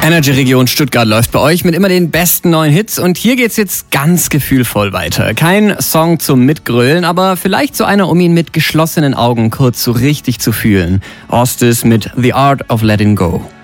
Energy Region Stuttgart läuft bei euch mit immer den besten neuen Hits und hier geht's jetzt ganz gefühlvoll weiter. Kein Song zum Mitgrölen, aber vielleicht so einer, um ihn mit geschlossenen Augen kurz so richtig zu fühlen. Ostis mit The Art of Letting Go.